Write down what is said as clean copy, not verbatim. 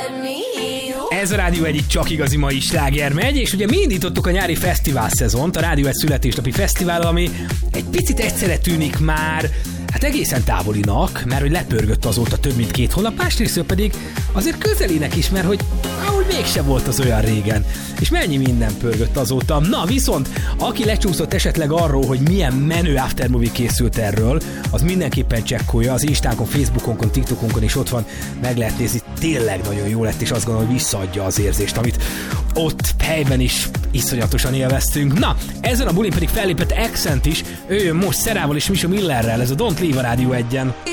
Ez a Rádió egyik csak igazi mai sláger megy, és ugye mi indítottuk a nyári fesztivál szezont, a Rádió egy születésnapi fesztivál, ami egy picit egyszerre tűnik már, hát egészen távolinak, mert hogy lepörgött azóta több mint 2 hónap, másrészt pedig azért közelinek is, mert hogy ahogy mégse volt az olyan régen. És mennyi minden pörgött azóta. Na viszont, aki lecsúszott esetleg arról, hogy milyen menő aftermovie készült erről, az mindenképpen csekkolja, az Instánkon, Facebookonkon, TikTokonkon is ott van, meg lehet nézni, tényleg nagyon jó lett, és azt gondolom, hogy visszaadja az érzést, amit ott helyben is iszonyatosan élveztünk. Na, ezen a bulin pedig fellépett Accent is, ő jön most Szerával és Misha Millerrel, ez a Don't Leave a Rádió 1-en.